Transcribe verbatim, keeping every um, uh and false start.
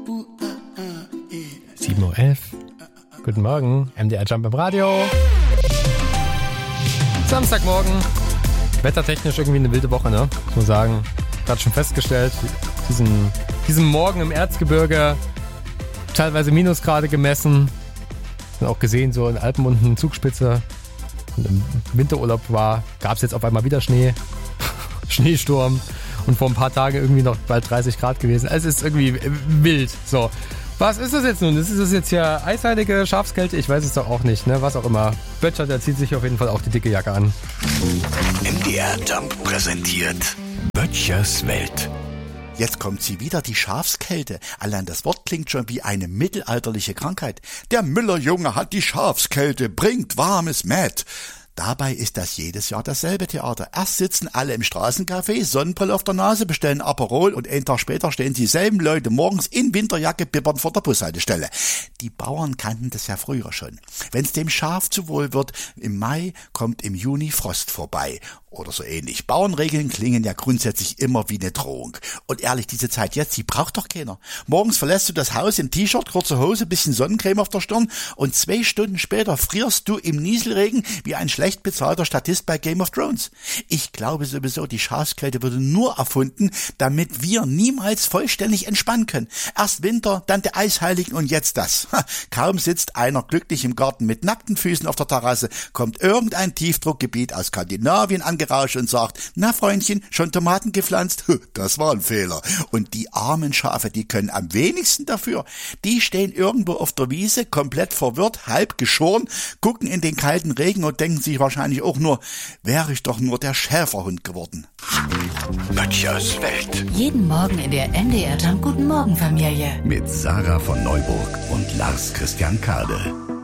sieben Uhr elf. Guten Morgen, M D R Jump im Radio. Samstagmorgen. Wettertechnisch irgendwie eine wilde Woche, ne? Muss man sagen. Gerade schon festgestellt, diesen, diesen Morgen im Erzgebirge teilweise Minusgrade gemessen. Und auch gesehen, so in Alpen unten Zugspitze. Und im Winterurlaub war, gab es jetzt auf einmal wieder Schnee. Schneesturm. Und vor ein paar Tagen irgendwie noch bald dreißig Grad gewesen. Es ist irgendwie wild. So. Was ist das jetzt nun? Ist das jetzt hier eisheilige Schafskälte? Ich weiß es doch auch nicht, ne? Was auch immer. Böttcher, der zieht sich auf jeden Fall auch die dicke Jacke an. M D R Jump präsentiert Böttchers Welt. Jetzt kommt sie wieder, die Schafskälte. Allein das Wort klingt schon wie eine mittelalterliche Krankheit. Der Müllerjunge hat die Schafskälte, bringt warmes Mett. Dabei ist das jedes Jahr dasselbe Theater. Erst sitzen alle im Straßencafé, Sonnenbrille auf der Nase, bestellen Aperol und einen Tag später stehen dieselben Leute morgens in Winterjacke bibbernd vor der Bushaltestelle. Die Bauern kannten das ja früher schon. Wenn's dem Schaf zu wohl wird, im Mai kommt im Juni Frost vorbei. Oder so ähnlich. Bauernregeln klingen ja grundsätzlich immer wie eine Drohung. Und ehrlich, diese Zeit jetzt, die braucht doch keiner. Morgens verlässt du das Haus im T-Shirt, kurze Hose, bisschen Sonnencreme auf der Stirn und zwei Stunden später frierst du im Nieselregen wie ein schlecht bezahlter Statist bei Game of Thrones. Ich glaube sowieso, die Schafskälte wurde nur erfunden, damit wir niemals vollständig entspannen können. Erst Winter, dann der Eisheiligen und jetzt das. Kaum sitzt einer glücklich im Garten mit nackten Füßen auf der Terrasse, kommt irgendein Tiefdruckgebiet aus Skandinavien angereist und sagt, na Freundchen, schon Tomaten gepflanzt? Das war ein Fehler. Und die armen Schafe, die können am wenigsten dafür. Die stehen irgendwo auf der Wiese, komplett verwirrt, halb geschoren, gucken in den kalten Regen und denken sich wahrscheinlich auch nur, wäre ich doch nur der Schäferhund geworden. Böttchers Welt. Jeden Morgen in der M D R Jump Guten Morgen Familie. Mit Sarah von Neuburg und Lars Christian Kade.